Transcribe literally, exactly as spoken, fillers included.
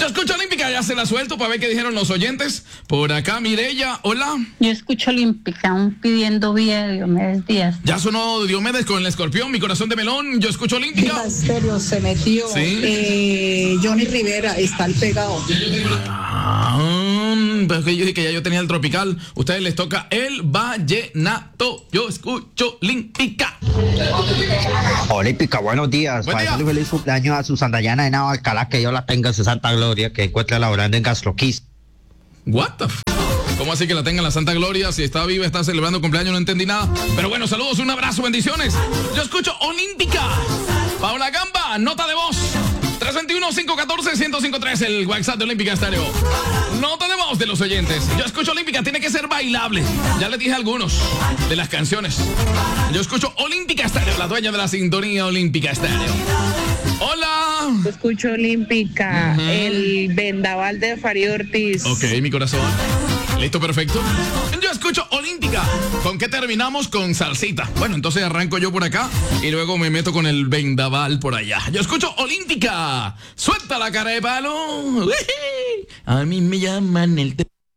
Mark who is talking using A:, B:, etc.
A: Yo escucho Olímpica, ya se la suelto para ver qué dijeron los oyentes. Por acá, Mireya, hola.
B: Yo escucho Olímpica, aún pidiendo vida de Diomedes Díaz.
A: Ya sonó Diomedes con el escorpión, mi corazón de melón. Yo escucho Olímpica.
C: Estéreo se metió.
A: Sí.
C: Eh, Johnny Rivera está al pegado.
A: Ah, pero que yo dije que ya yo tenía el tropical. Ustedes les toca el vallenato. Yo escucho Olímpica.
D: Olímpica, buenos días.
A: Buen
D: Para
A: día.
D: decirle feliz cumpleaños a Susana Dayana de Nava Alcalá, que Dios la tenga en su santa gloria, que encuentre laborando en Gastroquis.
A: What the f- ¿Cómo así que la tenga en la Santa Gloria? Si está viva, está celebrando cumpleaños, no entendí nada. Pero bueno, saludos, un abrazo, bendiciones. Yo escucho Olímpica. Paula Gamba, nota de voz. tres dos uno, cinco uno cuatro, uno cero cinco tres, el WhatsApp de Olímpica Estéreo. Nota de voz de los oyentes. Yo escucho Olímpica, tiene que ser bailable. Ya les dije algunos de las canciones. Yo escucho Olímpica Estéreo, la dueña de la sintonía Olímpica Estéreo. Hola.
E: Yo escucho Olímpica,
A: Ujú.
E: el vendaval de Farid Ortiz.
A: Ok, mi corazón. Listo, perfecto. Yo escucho Olímpica. ¿Con qué terminamos? Con salsita. Bueno, entonces arranco yo por acá y luego me meto con el vendaval por allá. Yo escucho Olímpica. Suelta la cara de palo. A mí me llaman el...